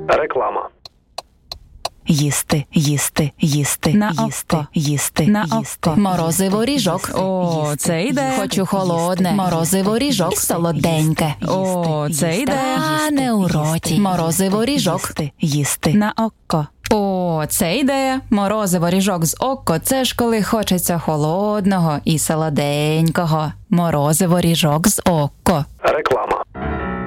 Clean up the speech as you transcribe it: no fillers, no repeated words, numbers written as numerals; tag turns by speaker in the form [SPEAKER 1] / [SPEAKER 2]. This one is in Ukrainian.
[SPEAKER 1] Реклама.
[SPEAKER 2] Їсти, їсти, їсти,
[SPEAKER 3] На
[SPEAKER 2] їсти,
[SPEAKER 3] око.
[SPEAKER 2] їсти,
[SPEAKER 3] На
[SPEAKER 2] їсти.
[SPEAKER 3] око.
[SPEAKER 4] Морозиво ріжок.
[SPEAKER 3] О, це ідея.
[SPEAKER 4] Хочу холодне. Морозиво ріжок.
[SPEAKER 2] Солоденьке.
[SPEAKER 3] О, це ідея.
[SPEAKER 4] А не у роті. Морозиво ріжок.
[SPEAKER 2] Їсти, їсти.
[SPEAKER 3] На око. О, це ідея. Морозиво ріжок з око. Це ж коли хочеться холодного і солоденького. Морозиво ріжок з око.
[SPEAKER 1] Реклама.